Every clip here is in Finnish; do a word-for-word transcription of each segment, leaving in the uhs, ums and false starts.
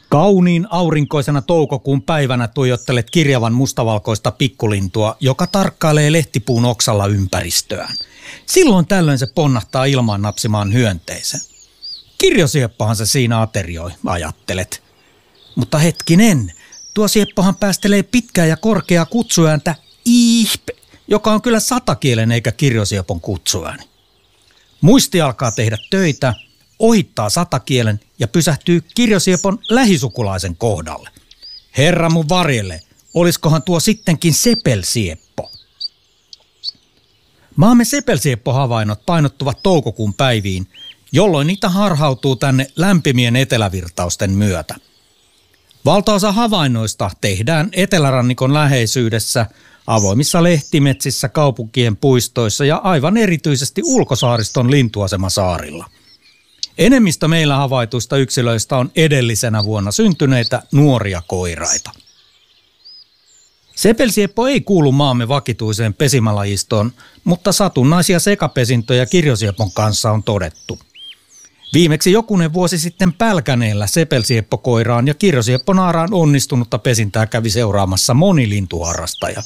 Kauniin aurinkoisena toukokuun päivänä tuijottelet kirjavan mustavalkoista pikkulintua, joka tarkkailee lehtipuun oksalla ympäristöään. Silloin tällöin se ponnahtaa ilmaan napsimaan hyönteisen. Kirjosieppohan se siinä aterioi, ajattelet. Mutta hetkinen, tuo sieppohan päästelee pitkää ja korkeaa kutsuääntä ihpe, joka on kyllä satakielen eikä kirjosiepon kutsuääni. Muisti alkaa tehdä töitä, ohittaa satakielen ja pysähtyy kirjosiepon lähisukulaisen kohdalle. Herra mun varjelle, oliskohan tuo sittenkin sepelsieppo? Maamme sepelsieppo-havainnot painottuvat toukokuun päiviin, jolloin niitä harhautuu tänne lämpimien etelävirtausten myötä. Valtaosa havainnoista tehdään etelärannikon läheisyydessä, avoimissa lehtimetsissä, kaupunkien puistoissa ja aivan erityisesti ulkosaariston lintuasemasaarilla. Enemmistö meillä havaituista yksilöistä on edellisenä vuonna syntyneitä nuoria koiraita. Sepelsieppo ei kuulu maamme vakituiseen pesimälajistoon, mutta satunnaisia sekapesintöjä kirjosiepon kanssa on todettu. Viimeksi jokunen vuosi sitten Pälkäneellä sepelsieppokoiraan ja kirjosiepponaaraan onnistunutta pesintää kävi seuraamassa moni lintuharrastaja.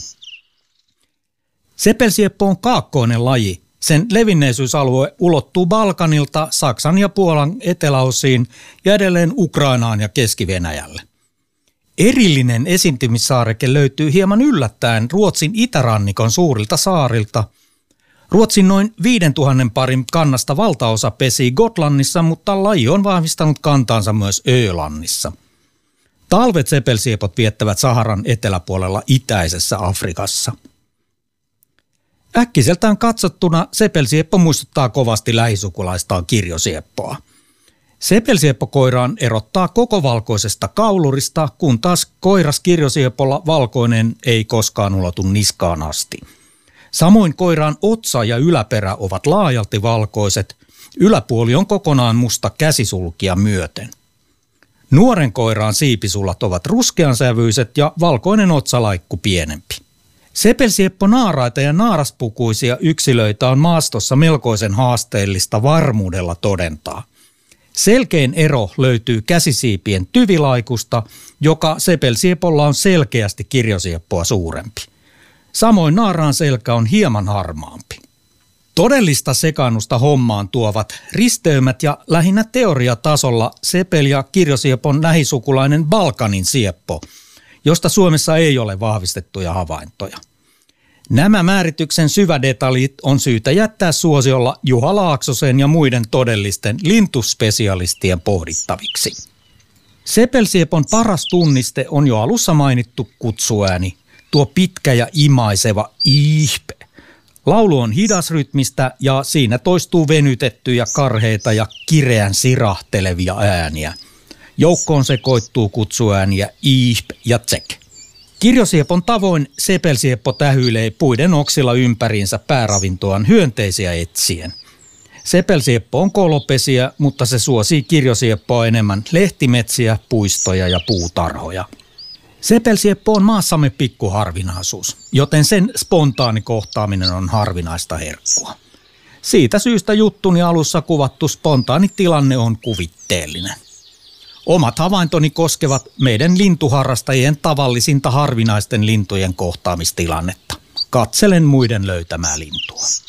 Sepelsieppo on kaakkoinen laji. Sen levinneisyysalue ulottuu Balkanilta Saksan ja Puolan eteläosiin ja edelleen Ukrainaan ja Keski-Venäjälle. Erillinen esiintymissaareke löytyy hieman yllättäen Ruotsin itärannikon suurilta saarilta. Ruotsin noin viidentuhannen parin kannasta valtaosa pesii Gotlannissa, mutta laji on vahvistanut kantaansa myös Öölannissa. Talvet sepelsiepot viettävät Saharan eteläpuolella itäisessä Afrikassa. Äkkiseltään katsottuna sepelsieppo muistuttaa kovasti lähisukulaistaan kirjosieppoa. Sepelsieppokoiraan erottaa koko valkoisesta kaulurista, kun taas koiras kirjosiepolla valkoinen ei koskaan ulotu niskaan asti. Samoin koiraan otsa ja yläperä ovat laajalti valkoiset, yläpuoli on kokonaan musta käsisulkia myöten. Nuoren koiraan siipisulat ovat ruskeansävyiset ja valkoinen otsalaikku pienempi. Sepelsieppo naaraita ja naaraspukuisia yksilöitä on maastossa melkoisen haasteellista varmuudella todentaa. Selkein ero löytyy käsisiipien tyvilaikusta, joka sepelsiepolla on selkeästi kirjosieppoa suurempi. Samoin naaraan selkä on hieman harmaampi. Todellista sekaannusta hommaan tuovat risteymät ja lähinnä teoriatasolla sepel- ja kirjosiepon lähisukulainen Balkanin sieppo, josta Suomessa ei ole vahvistettuja havaintoja. Nämä määrityksen syvädetaljit on syytä jättää suosiolla Juha Laaksosen ja muiden todellisten lintuspesialistien pohdittaviksi. Sepelsiepon paras tunniste on jo alussa mainittu kutsuääni, tuo pitkä ja imaiseva ihpe. Laulu on hidasrytmistä ja siinä toistuu venytettyjä, karheita ja kireän sirahtelevia ääniä. Joukkoon sekoittuu kutsuääniä ihp ja tsek. Kirjosiepon tavoin sepelsieppo tähyilee puiden oksilla ympäriinsä pääravintoaan hyönteisiä etsien. Sepelsieppo on kolopesiä, mutta se suosii kirjosieppoa enemmän lehtimetsiä, puistoja ja puutarhoja. Sepelsieppo on maassamme pikkuharvinaisuus, joten sen spontaani kohtaaminen on harvinaista herkkua. Siitä syystä juttuni alussa kuvattu spontaani tilanne on kuvitteellinen. Omat havaintoni koskevat meidän lintuharrastajien tavallisinta harvinaisten lintujen kohtaamistilannetta. Katselen muiden löytämää lintua.